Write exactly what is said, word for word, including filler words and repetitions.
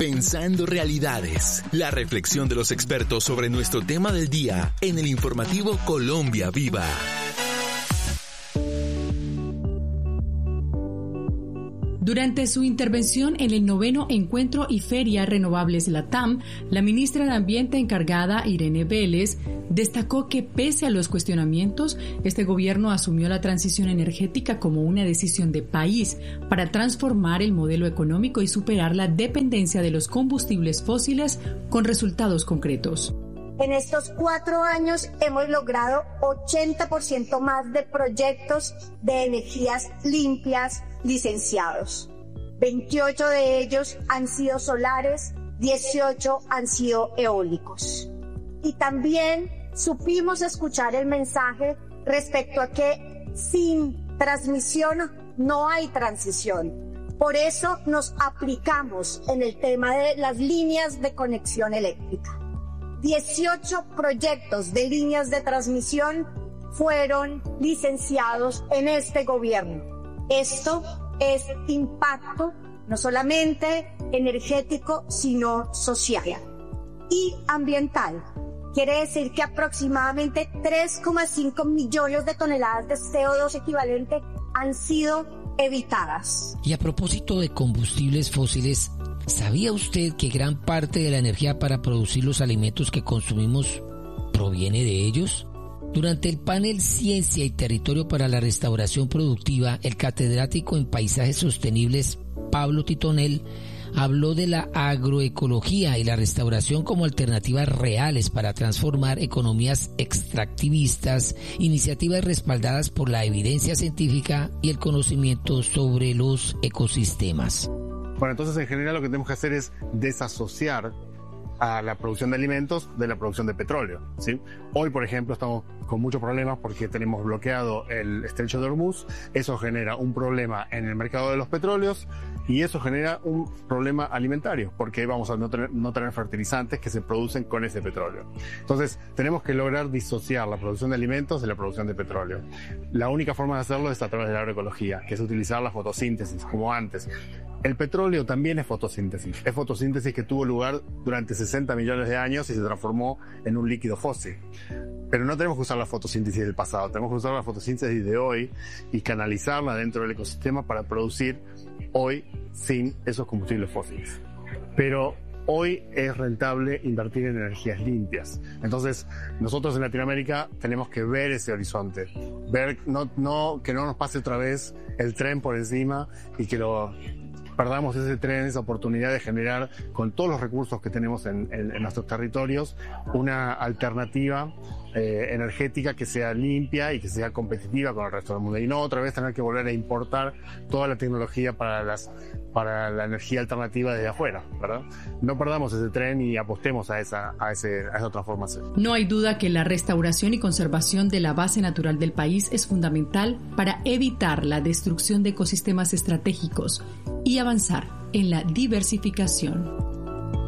Pensando Realidades, la reflexión de los expertos sobre nuestro tema del día en el informativo Colombia Viva. Durante su intervención en el noveno Encuentro y Feria Renovables Latam, la ministra de Ambiente encargada, Irene Vélez, destacó que pese a los cuestionamientos, este gobierno asumió la transición energética como una decisión de país para transformar el modelo económico y superar la dependencia de los combustibles fósiles con resultados concretos. En estos cuatro años hemos logrado ochenta por ciento más de proyectos de energías limpias licenciados. veintiocho de ellos han sido solares, dieciocho han sido eólicos. Y también supimos escuchar el mensaje respecto a que sin transmisión no hay transición. Por eso nos aplicamos en el tema de las líneas de conexión eléctrica. dieciocho proyectos de líneas de transmisión fueron licenciados en este gobierno. Esto es impacto no solamente energético, sino social y ambiental. Quiere decir que aproximadamente tres coma cinco millones de toneladas de C O dos equivalente han sido evitadas. Y a propósito de combustibles fósiles, ¿sabía usted que gran parte de la energía para producir los alimentos que consumimos proviene de ellos? Durante el panel Ciencia y Territorio para la Restauración Productiva, el catedrático en Paisajes Sostenibles, Pablo Titonel, habló de la agroecología y la restauración como alternativas reales para transformar economías extractivistas, iniciativas respaldadas por la evidencia científica y el conocimiento sobre los ecosistemas. Bueno, entonces en general lo que tenemos que hacer es desasociar a la producción de alimentos de la producción de petróleo, ¿sí? Hoy, por ejemplo, estamos con muchos problemas porque tenemos bloqueado el estrecho de Hormuz. Eso genera un problema en el mercado de los petróleos y eso genera un problema alimentario porque vamos a no tener, no tener fertilizantes que se producen con ese petróleo. Entonces, tenemos que lograr disociar la producción de alimentos de la producción de petróleo. La única forma de hacerlo es a través de la agroecología, que es utilizar la fotosíntesis, como antes. El petróleo también es fotosíntesis. Es fotosíntesis que tuvo lugar durante sesenta millones de años y se transformó en un líquido fósil. Pero no tenemos que usar la fotosíntesis del pasado, tenemos que usar la fotosíntesis de hoy y canalizarla dentro del ecosistema para producir hoy sin esos combustibles fósiles. Pero hoy es rentable invertir en energías limpias. Entonces, nosotros en Latinoamérica tenemos que ver ese horizonte, ver no, no, que no nos pase otra vez el tren por encima y que lo perdamos ese tren, esa oportunidad de generar con todos los recursos que tenemos en, en, en nuestros territorios una alternativa eh, energética que sea limpia y que sea competitiva con el resto del mundo y no otra vez tener que volver a importar toda la tecnología para las para la energía alternativa desde afuera, ¿verdad? No perdamos ese tren y apostemos a esa a ese a esa transformación. No hay duda que la restauración y conservación de la base natural del país es fundamental para evitar la destrucción de ecosistemas estratégicos y avanzar en la diversificación.